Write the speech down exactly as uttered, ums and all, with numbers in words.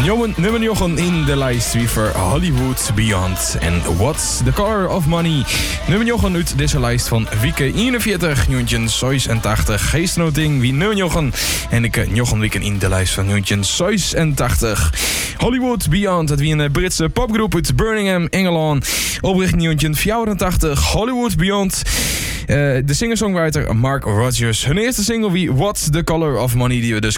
Jongen, nummer negen in de lijst wie voor Hollywood Beyond en What's the Color of Money. Nummer negen uit deze lijst van Wieke eenenveertig, Jontjen zesentachtig. Geestnoting wie nummer negen en ik negen weken in de lijst van Jontjen zesentachtig. Hollywood Beyond, dat wie een Britse popgroep uit Birmingham, Engeland. Oprichting Jontjen vierentachtig, Hollywood Beyond. Uh, de singer-songwriter Mark Rogers. Hun eerste single wie What's the Color of Money, die we dus